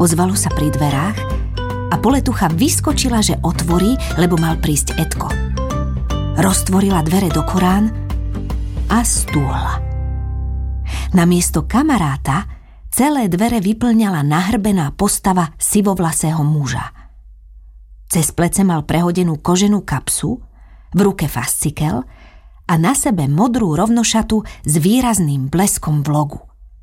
Ozvalo sa pri dverách a Poletucha vyskočila, že otvorí, lebo mal prísť Edko. Roztvorila dvere do Korán a stúhla. Namiesto kamaráta celé dvere vyplňala nahrbená postava sivovlasého muža. Cez plece mal prehodenú koženú kapsu, v ruke fascikel a na sebe modrú rovnošatu s výrazným bleskom v logu.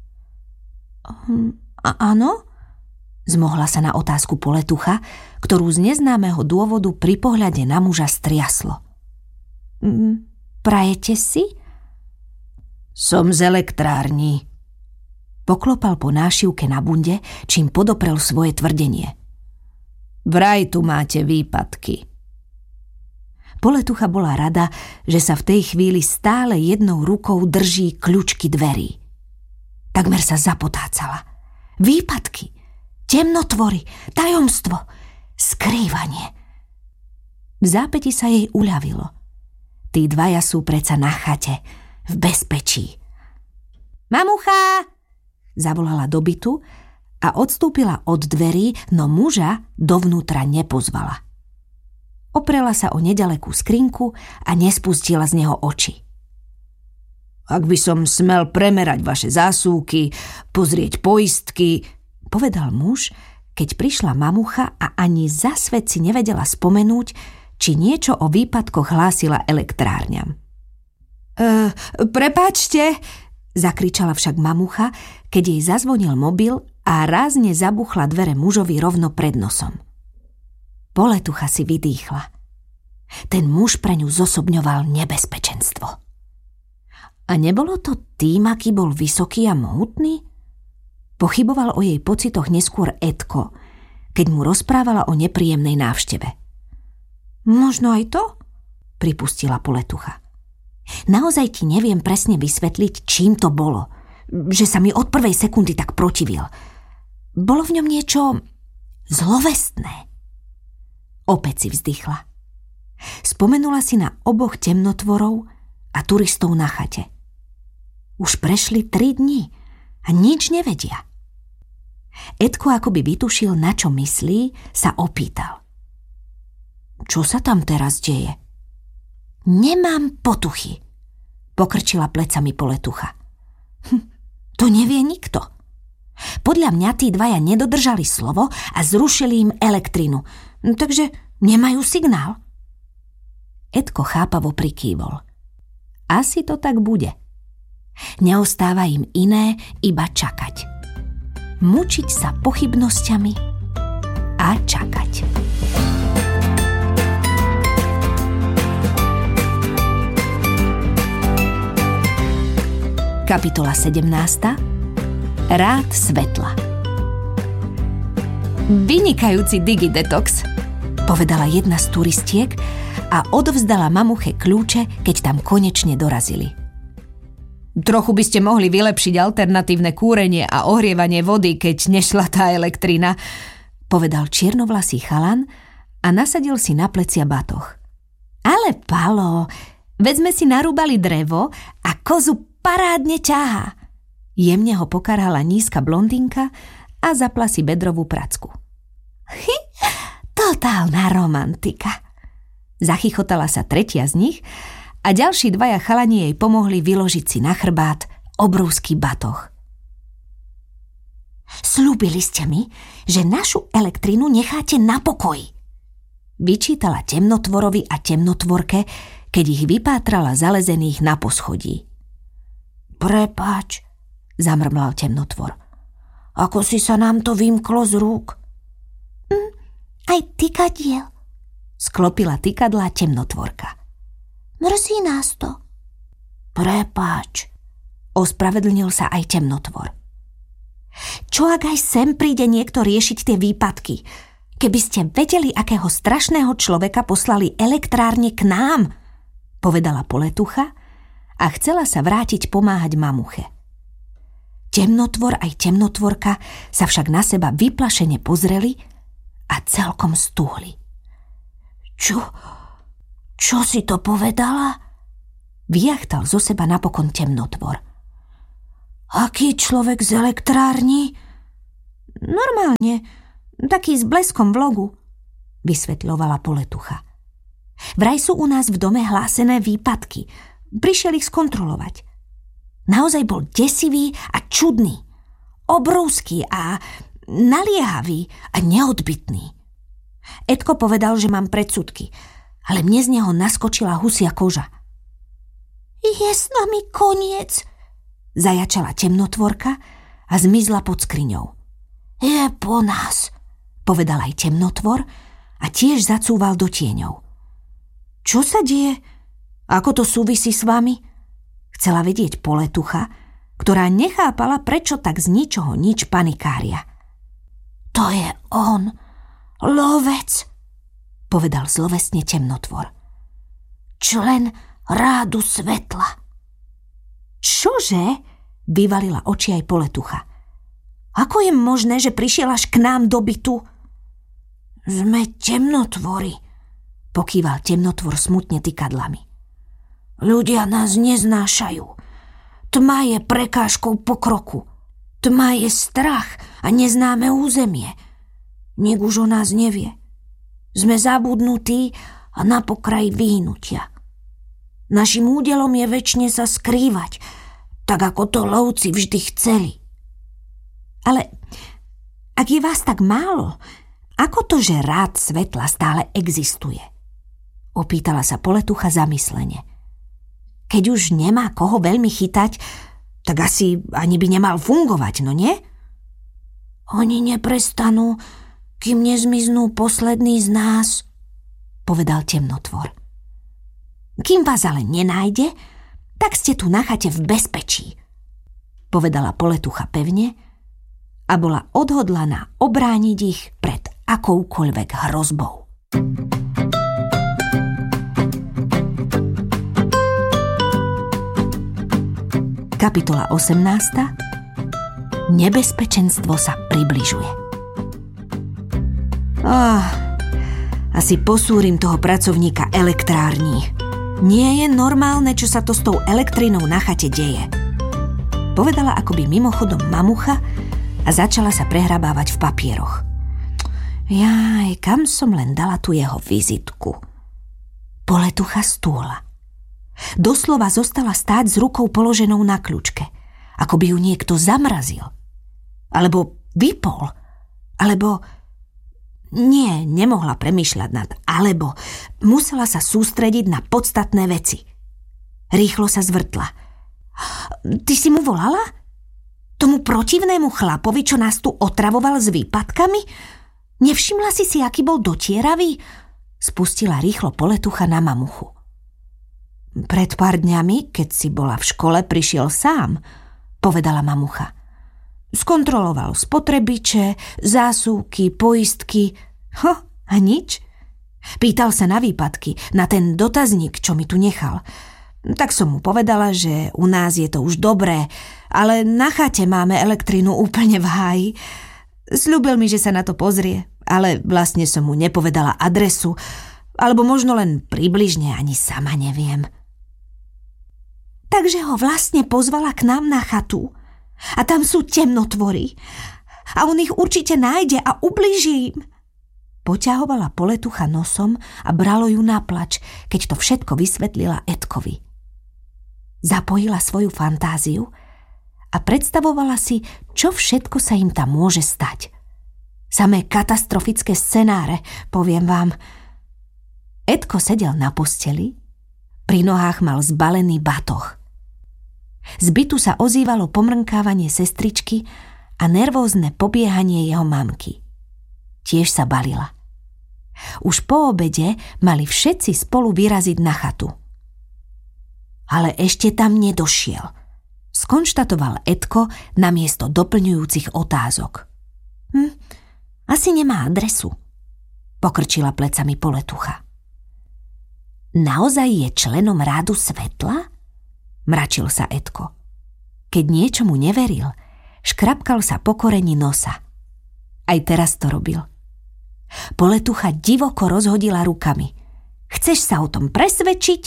Áno? Zmohla sa na otázku Poletucha, ktorú z neznámeho dôvodu pri pohľade na muža striaslo. Prajete si? Som z elektrární. Poklopal po nášivke na bunde, čím podoprel svoje tvrdenie. Vraj tu máte výpadky. Poletucha bola rada, že sa v tej chvíli stále jednou rukou drží kľúčky dverí. Takmer sa zapotácala. Výpadky, temnotvory, tajomstvo, skrývanie. V zápäti sa jej uľavilo. Tí dvaja sú preca na chate, v bezpečí. Mamucha! Zavolala do bytu a odstúpila od dverí, no muža dovnútra nepozvala. Oprela sa o nedalekú skrinku a nespustila z neho oči. Ak by som smel premerať vaše zásuvky, pozrieť poistky, povedal muž, keď prišla mamucha a ani za svet si nevedela spomenúť, či niečo o výpadkoch hlásila elektrárňam. Prepáčte, zakričala však mamucha, keď jej zazvonil mobil a rázne zabuchla dvere mužovi rovno pred nosom. Poletucha si vydýchla. Ten muž pre ňu zosobňoval nebezpečenstvo. A nebolo to tým, aký bol vysoký a mohutný? Pochyboval o jej pocitoch neskôr Edko, keď mu rozprávala o nepríjemnej návšteve. Možno aj to? Pripustila Poletucha. Naozaj ti neviem presne vysvetliť, čím to bolo, že sa mi od prvej sekundy tak protivil. Bolo v ňom niečo zlovestné. Opäť si vzdychla. Spomenula si na oboch temnotvorov a turistov na chate. Už prešli 3 dni a nič nevedia. Edko akoby vytušil, na čo myslí, sa opýtal. Čo sa tam teraz deje? Nemám potuchy, pokrčila plecami Poletucha. To nevie nikto. Podľa mňa tí dvaja nedodržali slovo a zrušili im elektrinu, takže nemajú signál. Edko chápavo prikývol. Asi to tak bude. Neostáva im iné, iba čakať. Mučiť sa pochybnosťami a čakať. Kapitola 17. Rád svetla. Vynikajúci digidetox, povedala jedna z turistiek a odovzdala mamuche kľúče, keď tam konečne dorazili. Trochu by ste mohli vylepšiť alternatívne kúrenie a ohrievanie vody, keď nešla tá elektrina, povedal čiernovlasý chalan a nasadil si na plecia batoh. Ale Palo, veď sme si narúbali drevo a kozu parádne ťahá. Jemne ho pokarhala nízka blondínka a zapla si bedrovú pracku. Totálna romantika. Zachychotala sa tretia z nich a ďalší dvaja chalani jej pomohli vyložiť si na chrbát obrovský batoh. Sľúbili ste mi, že našu elektrínu necháte na pokoji, vyčítala temnotvorovi a temnotvorke, keď ich vypátrala zalezených na poschodí. Prepáč, zamrmlal temnotvor. Ako si sa nám to vymklo z rúk? Aj tykadiel, sklopila tykadlá temnotvorka. Mrzí nás to. Prepáč, ospravedlnil sa aj temnotvor. Čo ak aj sem príde niekto riešiť tie výpadky? Keby ste vedeli, akého strašného človeka poslali elektrárne k nám, povedala Poletucha a chcela sa vrátiť pomáhať mamuche. Temnotvor aj temnotvorka sa však na seba vyplašene pozreli a celkom stúhli. Čo si to povedala? Vyjachtal zo seba napokon temnotvor. Aký človek z elektrárni? Normálne, taký s bleskom v logu, vysvetľovala Poletucha. Vraj sú u nás v dome hlásené výpadky. Prišiel ich skontrolovať. Naozaj bol desivý a čudný. Obrovský a naliehavý a neodbytný. Edko povedal, že mám predsudky, ale mne z neho naskočila husia koža. Je s nami koniec, zajačala temnotvorka a zmizla pod skriňou. Je po nás, povedal aj temnotvor a tiež zacúval do tieňov. Čo sa deje? Ako to súvisí s vami? Chcela vedieť Poletucha, ktorá nechápala, prečo tak z ničoho nič panikária. To je on, lovec, povedal zlovesne temnotvor. Člen rádu svetla. Čože? Vyvalila oči aj Poletucha. Ako je možné, že prišiel až k nám do bytu? Sme temnotvory, pokýval temnotvor smutne tykadlami. Ľudia nás neznášajú. Tma je prekážkou pokroku. Tma je strach a neznáme územie. Nik už o nás nevie. Sme zabudnutí a na pokraji vyhnutia. Naším údelom je večne sa skrývať, tak ako to lovci vždy chceli. Ale ak je vás tak málo, ako to, že rád svetla stále existuje? Opýtala sa Poletucha zamyslene. Keď už nemá koho veľmi chytať, tak asi ani by nemal fungovať, no nie? Oni neprestanú, kým nezmiznú poslední z nás, povedal temnotvor. Kým vás ale nenájde, tak ste tu na chate v bezpečí, povedala Poletucha pevne a bola odhodlaná obrániť ich pred akoukoľvek hrozbou. Kapitola 18. Nebezpečenstvo sa približuje. Asi posúrim toho pracovníka elektrární. Nie je normálne, čo sa to s tou elektrinou na chate deje. Povedala akoby mimochodom mamucha a začala sa prehrabávať v papieroch. Jaj, kam som len dala tu jeho vizitku. Poletucha stúla. Doslova zostala stáť s rukou položenou na kľúčke, ako by ju niekto zamrazil. Alebo vypol. Alebo... Nie, nemohla premýšľať nad alebo. Musela sa sústrediť na podstatné veci. Rýchlo sa zvrtla. Ty si mu volala? Tomu protivnému chlapovi, čo nás tu otravoval s výpadkami? Nevšimla si, aký bol dotieravý? Spustila rýchlo Poletucha na mamuchu. Pred pár dňami, keď si bola v škole, prišiel sám, povedala mamucha. Skontroloval spotrebiče, zásuvky, poistky. A nič? Pýtal sa na výpadky, na ten dotazník, čo mi tu nechal. Tak som mu povedala, že u nás je to už dobré, ale na chate máme elektrínu úplne v háji. Sľúbil mi, že sa na to pozrie, ale vlastne som mu nepovedala adresu, alebo možno len približne, ani sama neviem. Takže ho vlastne pozvala k nám na chatu. A tam sú temnotvory. A on ich určite nájde a ublíži im. Poťahovala Poletucha nosom a bralo ju na plač, keď to všetko vysvetlila Edkovi. Zapojila svoju fantáziu a predstavovala si, čo všetko sa im tam môže stať. Samé katastrofické scenáre, poviem vám. Edko sedel na posteli, pri nohách mal zbalený batoh. Z bytu sa ozývalo pomrnkávanie sestričky a nervózne pobiehanie jeho mamky. Tiež sa balila. Už po obede mali všetci spolu vyraziť na chatu. Ale ešte tam nedošiel, skonštatoval Edko namiesto doplňujúcich otázok. Asi nemá adresu, pokrčila plecami Poletucha. Naozaj je členom rádu svetla? Mračil sa Edko. Keď niečomu neveril, škrapkal sa po koreni nosa. Aj teraz to robil. Poletucha divoko rozhodila rukami. Chceš sa o tom presvedčiť?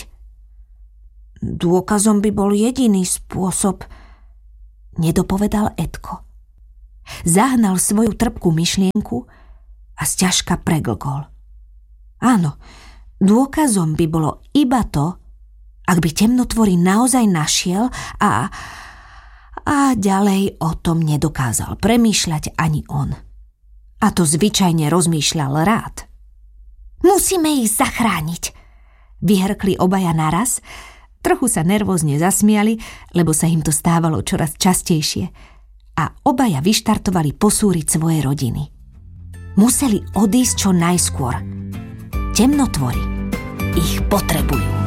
Dôkazom by bol jediný spôsob, nedopovedal Edko. Zahnal svoju trpkú myšlienku a sťažka preglkol. Áno, dôkazom by bolo iba to, ak by temnotvory naozaj našiel a ďalej o tom nedokázal premýšľať ani on. A to zvyčajne rozmýšľal rád. Musíme ich zachrániť, vyhrkli obaja naraz. Trochu sa nervózne zasmiali, lebo sa im to stávalo čoraz častejšie. A obaja vyštartovali posúriť svoje rodiny. Museli odísť čo najskôr. Temnotvory ich potrebujú.